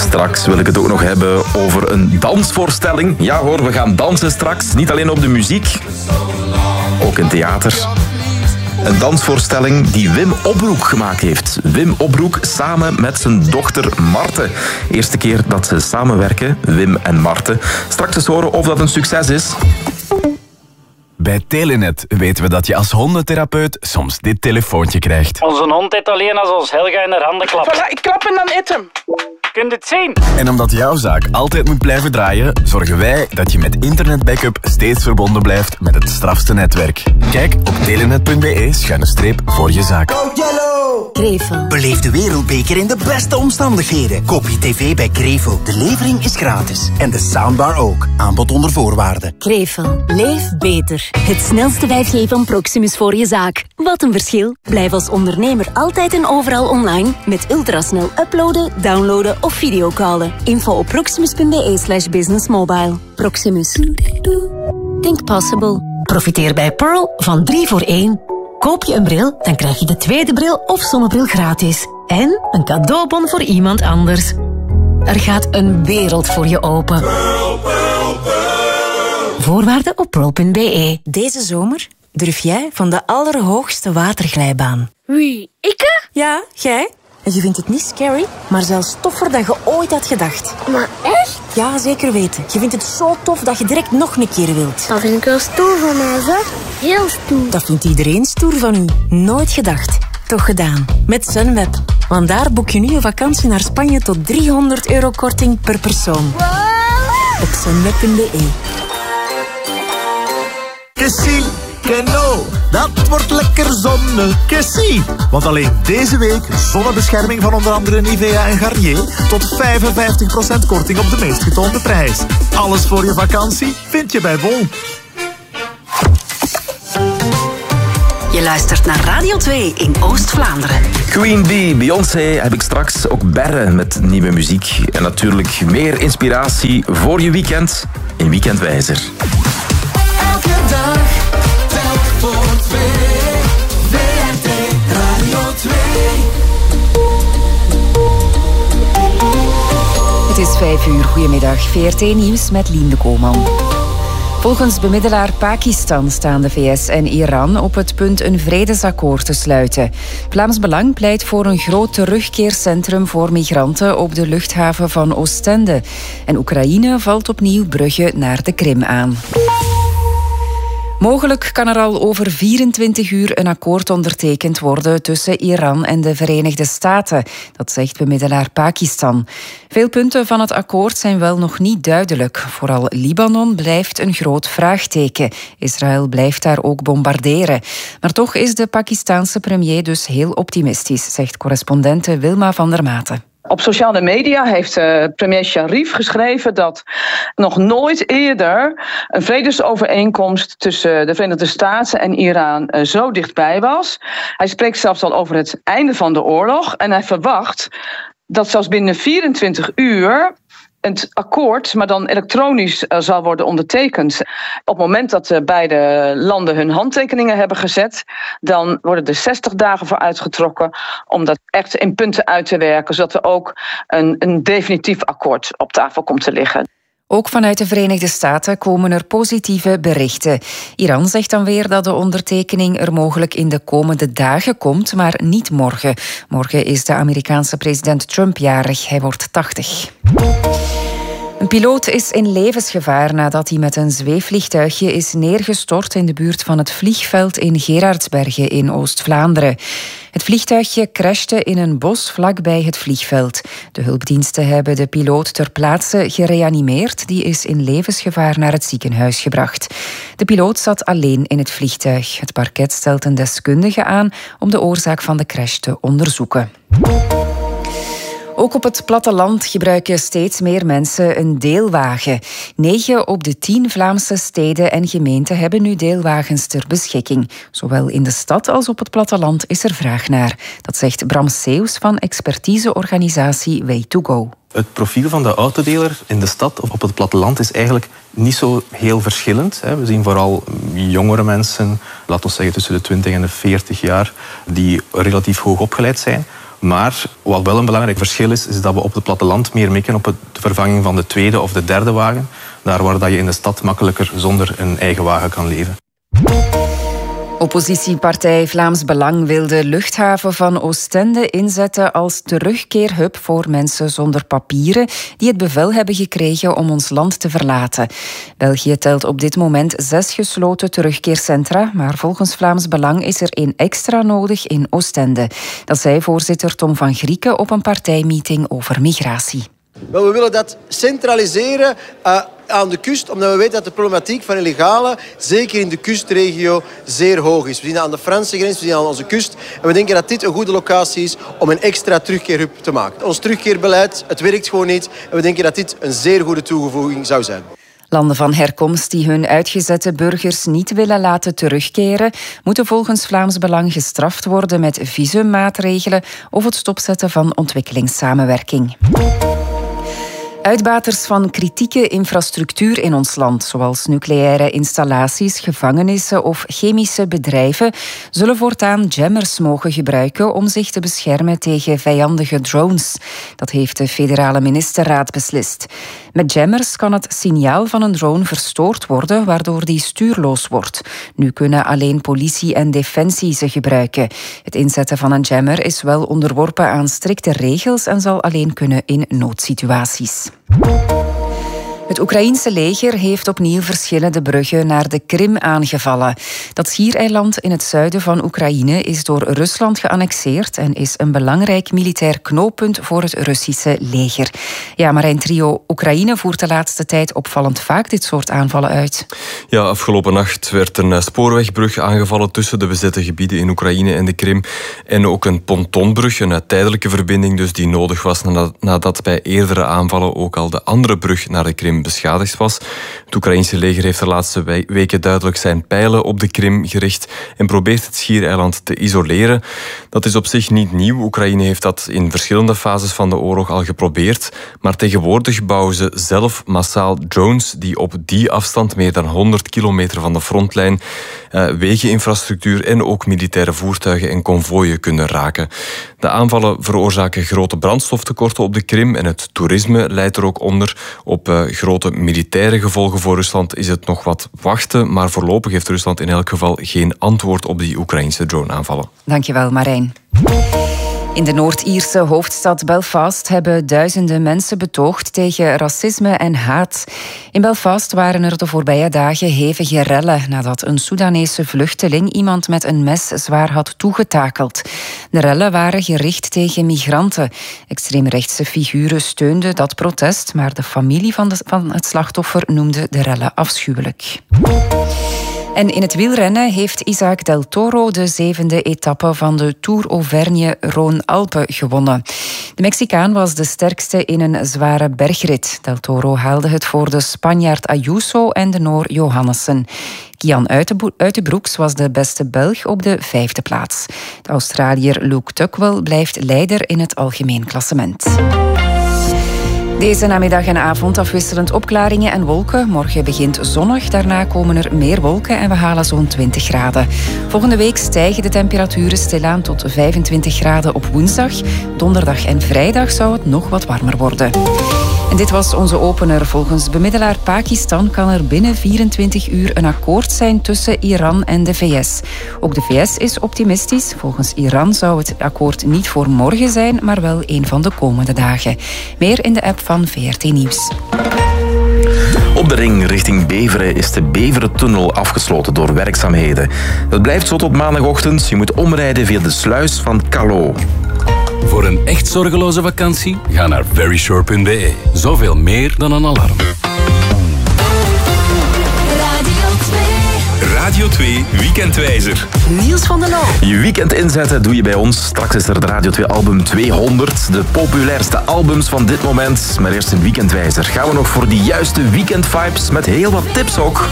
Straks wil ik het ook nog hebben over een dansvoorstelling. Ja hoor, we gaan dansen straks. Niet alleen op de muziek, ook in theater. Een dansvoorstelling die Wim Opbroek gemaakt heeft. Wim Opbroek samen met zijn dochter Marten. Eerste keer dat ze samenwerken, Wim en Marten. Straks eens horen of dat een succes is. Bij Telenet weten we dat je als hondentherapeut soms dit telefoontje krijgt. Onze hond eet alleen als ons Helga in haar handen klapt. Voilà, ik klap en dan eet hem. Kunt het zien? En omdat jouw zaak altijd moet blijven draaien, zorgen wij dat je met internetbackup steeds verbonden blijft met het strafste netwerk. Kijk op telenet.be/voor je zaak. Krevel. Beleef de wereldbeker in de beste omstandigheden. Koop je tv bij Krevel. De levering is gratis. En de soundbar ook. Aanbod onder voorwaarden. Krevel. Leef beter. Het snelste 5G van Proximus voor je zaak. Wat een verschil. Blijf als ondernemer altijd en overal online. Met ultrasnel uploaden, downloaden of videocallen. Info op proximus.be/businessmobile. Proximus. Think possible. Profiteer bij Pearl van 3 voor 1. Koop je een bril, dan krijg je de tweede bril of zonnebril gratis. En een cadeaubon voor iemand anders. Er gaat een wereld voor je open. Pearl, Pearl, Pearl. Voorwaarden op pearl.be. Deze zomer durf jij van de allerhoogste waterglijbaan. Wie, ikke? Ja, jij. En je vindt het niet scary, maar zelfs toffer dan je ooit had gedacht. Maar echt? Ja, zeker weten. Je vindt het zo tof dat je direct nog een keer wilt. Dat vind ik wel stoer van mij, zeg. Heel stoer. Dat vindt iedereen stoer van u. Nooit gedacht. Toch gedaan. Met Sunweb. Want daar boek je nu een vakantie naar Spanje tot €300 korting per persoon. Wow. Op sunweb.be. Kessie, Keno, dat wordt lekker zonnekessie. Want alleen deze week zonnebescherming van onder andere Nivea en Garnier tot 55% korting op de meest getoonde prijs. Alles voor je vakantie vind je bij Bol. Je luistert naar Radio 2 in Oost-Vlaanderen. Queen Bee, Beyoncé heb ik straks. Ook Berre met nieuwe muziek. En natuurlijk meer inspiratie voor je weekend in Weekendwijzer. Elke dag, telk voor 2. WRT Radio 2. Het is 5 uur. Goedemiddag. VRT Nieuws met Lien de Koolman. Volgens bemiddelaar Pakistan staan de VS en Iran op het punt een vredesakkoord te sluiten. Vlaams Belang pleit voor een groot terugkeercentrum voor migranten op de luchthaven van Oostende. En Oekraïne valt opnieuw Brugge naar de Krim aan. Mogelijk kan er al over 24 uur een akkoord ondertekend worden tussen Iran en de Verenigde Staten. Dat zegt bemiddelaar Pakistan. Veel punten van het akkoord zijn wel nog niet duidelijk. Vooral Libanon blijft een groot vraagteken. Israël blijft daar ook bombarderen. Maar toch is de Pakistaanse premier dus heel optimistisch, zegt correspondente Wilma van der Maten. Op sociale media heeft premier Sharif geschreven dat nog nooit eerder een vredesovereenkomst tussen de Verenigde Staten en Iran zo dichtbij was. Hij spreekt zelfs al over het einde van de oorlog en hij verwacht dat zelfs binnen 24 uur het akkoord, maar dan elektronisch zal worden ondertekend. Op het moment dat beide landen hun handtekeningen hebben gezet, dan worden er 60 dagen voor uitgetrokken om dat echt in punten uit te werken, zodat er ook een definitief akkoord op tafel komt te liggen. Ook vanuit de Verenigde Staten komen er positieve berichten. Iran zegt dan weer dat de ondertekening er mogelijk in de komende dagen komt, maar niet morgen. Morgen is de Amerikaanse president Trump jarig. Hij wordt 80. Een piloot is in levensgevaar nadat hij met een zweefvliegtuigje is neergestort in de buurt van het vliegveld in Gerardsbergen in Oost-Vlaanderen. Het vliegtuigje crashte in een bos vlakbij het vliegveld. De hulpdiensten hebben de piloot ter plaatse gereanimeerd. Die is in levensgevaar naar het ziekenhuis gebracht. De piloot zat alleen in het vliegtuig. Het parket stelt een deskundige aan om de oorzaak van de crash te onderzoeken. Ook op het platteland gebruiken steeds meer mensen een deelwagen. 9 op de 10 Vlaamse steden en gemeenten hebben nu deelwagens ter beschikking. Zowel in de stad als op het platteland is er vraag naar. Dat zegt Bram Seeuws van expertiseorganisatie Way2Go. Het profiel van de autodeler in de stad of op het platteland is eigenlijk niet zo heel verschillend. We zien vooral jongere mensen, laten we zeggen tussen de 20 en de 40 jaar, die relatief hoog opgeleid zijn. Maar wat wel een belangrijk verschil is dat we op het platteland meer mikken op de vervanging van de tweede of de derde wagen. Daar waar dat je in de stad makkelijker zonder een eigen wagen kan leven. Oppositiepartij Vlaams Belang wil de luchthaven van Oostende inzetten als terugkeerhub voor mensen zonder papieren die het bevel hebben gekregen om ons land te verlaten. België telt op dit moment 6 gesloten terugkeercentra, maar volgens Vlaams Belang is er 1 extra nodig in Oostende. Dat zei voorzitter Tom van Grieken op een partijmeeting over migratie. Wel, we willen dat centraliseren aan de kust, omdat we weten dat de problematiek van illegale, zeker in de kustregio, zeer hoog is. We zien dat aan de Franse grens, we zien dat aan onze kust. En we denken dat dit een goede locatie is om een extra terugkeerhub te maken. Ons terugkeerbeleid, het werkt gewoon niet. En we denken dat dit een zeer goede toevoeging zou zijn. Landen van herkomst die hun uitgezette burgers niet willen laten terugkeren, moeten volgens Vlaams Belang gestraft worden met visummaatregelen of het stopzetten van ontwikkelingssamenwerking. Uitbaters van kritieke infrastructuur in ons land, zoals nucleaire installaties, gevangenissen of chemische bedrijven, zullen voortaan jammers mogen gebruiken om zich te beschermen tegen vijandige drones. Dat heeft de federale ministerraad beslist. Met jammers kan het signaal van een drone verstoord worden, waardoor die stuurloos wordt. Nu kunnen alleen politie en defensie ze gebruiken. Het inzetten van een jammer is wel onderworpen aan strikte regels en zal alleen kunnen in noodsituaties. Het Oekraïense leger heeft opnieuw verschillende bruggen naar de Krim aangevallen. Dat schiereiland in het zuiden van Oekraïne is door Rusland geannexeerd en is een belangrijk militair knooppunt voor het Russische leger. Ja, Marijn Trio, Oekraïne voert de laatste tijd opvallend vaak dit soort aanvallen uit. Ja, afgelopen nacht werd een spoorwegbrug aangevallen tussen de bezette gebieden in Oekraïne en de Krim. En ook een pontonbrug, een tijdelijke verbinding dus die nodig was nadat bij eerdere aanvallen ook al de andere brug naar de Krim beschadigd was. Het Oekraïense leger heeft de laatste weken duidelijk zijn pijlen op de Krim gericht en probeert het schiereiland te isoleren. Dat is op zich niet nieuw. Oekraïne heeft dat in verschillende fases van de oorlog al geprobeerd, maar tegenwoordig bouwen ze zelf massaal drones die op die afstand, meer dan 100 kilometer van de frontlijn, wegeninfrastructuur en ook militaire voertuigen en konvooien kunnen raken. De aanvallen veroorzaken grote brandstoftekorten op de Krim en het toerisme leidt er ook onder. Op grote militaire gevolgen voor Rusland is het nog wat wachten, maar voorlopig heeft Rusland in elk geval geen antwoord op die Oekraïnse drone-aanvallen. Dankjewel, Marijn. In de Noord-Ierse hoofdstad Belfast hebben duizenden mensen betoogd tegen racisme en haat. In Belfast waren er de voorbije dagen hevige rellen nadat een Soedanese vluchteling iemand met een mes zwaar had toegetakeld. De rellen waren gericht tegen migranten. Extreemrechtse figuren steunden dat protest, maar de familie van het slachtoffer noemde de rellen afschuwelijk. En in het wielrennen heeft Isaac Del Toro de 7e etappe van de Tour Auvergne-Rhône-Alpes gewonnen. De Mexicaan was de sterkste in een zware bergrit. Del Toro haalde het voor de Spanjaard Ayuso en de Noor Johannessen. Kian Uitenbroeks was de beste Belg op de 5e plaats. De Australiër Luke Tuckwell blijft leider in het algemeen klassement. Deze namiddag en avond afwisselend opklaringen en wolken. Morgen begint zonnig, daarna komen er meer wolken en we halen zo'n 20 graden. Volgende week stijgen de temperaturen stilaan tot 25 graden op woensdag. Donderdag en vrijdag zou het nog wat warmer worden. En dit was onze opener. Volgens bemiddelaar Pakistan kan er binnen 24 uur een akkoord zijn tussen Iran en de VS. Ook de VS is optimistisch. Volgens Iran zou het akkoord niet voor morgen zijn, maar wel een van de komende dagen. Meer in de app van VRT Nieuws. Op de ring richting Beveren is de Beverentunnel afgesloten door werkzaamheden. Het blijft zo tot maandagochtend. Je moet omrijden via de sluis van Callot. Voor een echt zorgeloze vakantie, ga naar verysure.be. Zoveel meer dan een alarm. Radio 2 Weekendwijzer. Niels van den Loo. Je weekend inzetten doe je bij ons. Straks is er de Radio 2 album 200. De populairste albums van dit moment. Maar eerst een weekendwijzer. Gaan we nog voor die juiste weekendvibes met heel wat tips ook.